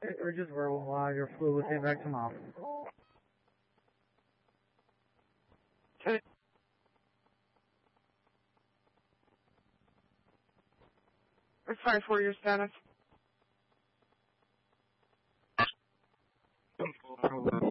Or just verbal while your flu will take back tomorrow. Okay. It's 5-4 your status.